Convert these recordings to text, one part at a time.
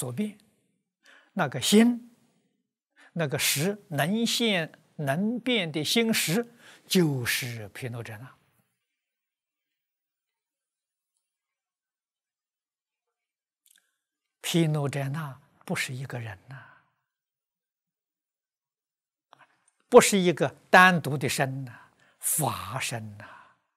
所变，那个心，那个识能现能变的心识，就是毗卢遮那。毗卢遮那不是一个人呐，不是一个单独的身呐，法身呐。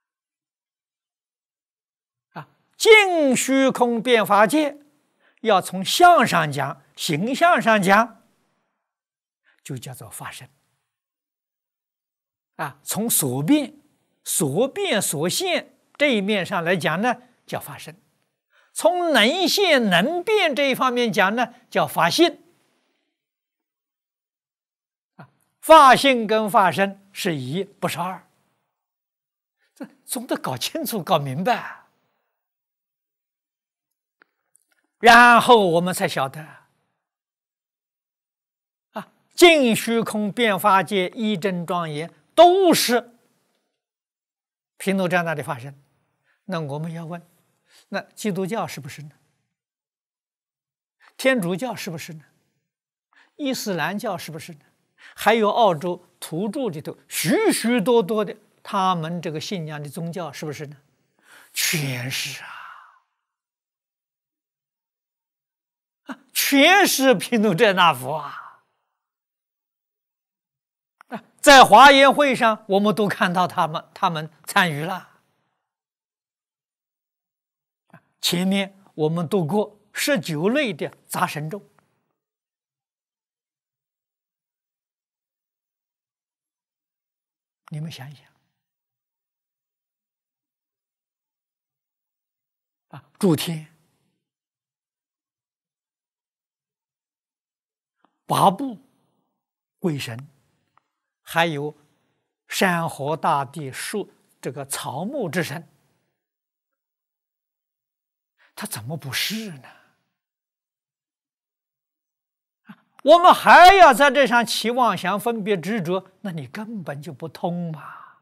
尽虚空遍法界，要从相上讲，形象上讲，就叫做法身。从所变、所现这一面上来讲呢，叫法身；从能现能变这一方面讲呢，叫法性。法性跟法身是一，不是二，这总得搞清楚、搞明白。然后我们才晓得，尽虚空遍法界一真庄严，都是毗卢遮那的法身。那我们要问，那基督教是不是呢？天主教是不是呢？伊斯兰教是不是呢？还有澳洲土著里头许许多多的他们这个信仰的宗教是不是呢？全是全是毗卢遮那佛在华严会上，我们都看到他们参与了。前面我们读过19类的杂神咒，你们想一想诸天、八部、鬼神，还有山河大地、树这个草木之神，他怎么不是呢？我们还要在这上起妄想、分别、执着，那你根本就不通嘛！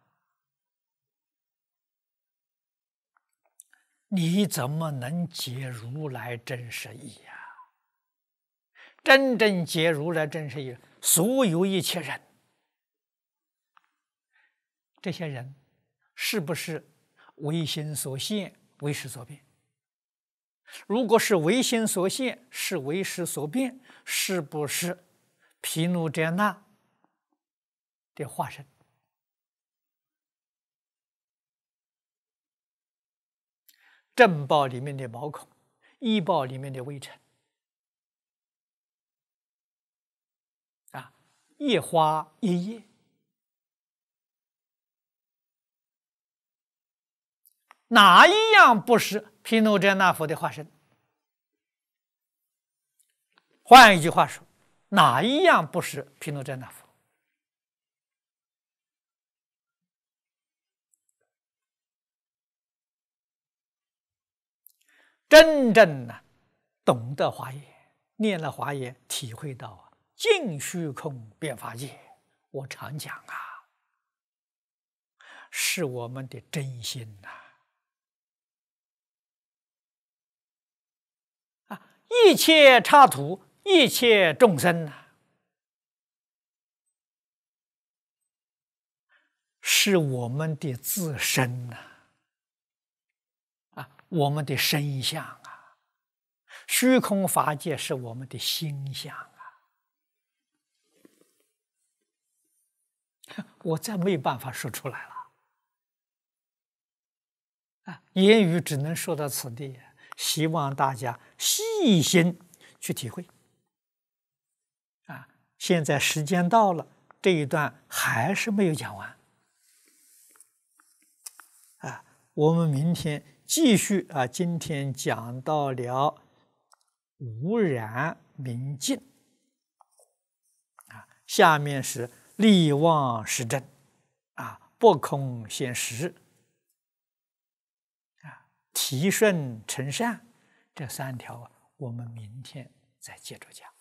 你怎么能解如来真实义呀？真正解如来真实义，所有一切人，这些人是不是唯心所现，唯识所变？如果是唯心所现，是唯识所变，是不是毗卢遮那的化身？正报里面的毛孔，依报里面的微尘，一花一叶，哪一样不是毗卢遮那佛的化身？换一句话说，哪一样不是毗卢遮那佛？真正懂得华严，念了华严，体会到尽虚空遍法界，我常讲是我们的真心一切刹土，一切众生是我们的自身我们的身相虚空法界是我们的心相我再没有办法说出来了言语只能说到此地，希望大家细心去体会现在时间到了，这一段还是没有讲完我们明天继续今天讲到了无染明净下面是力妄实真不空显实体顺成善，这3条我们明天再接着讲。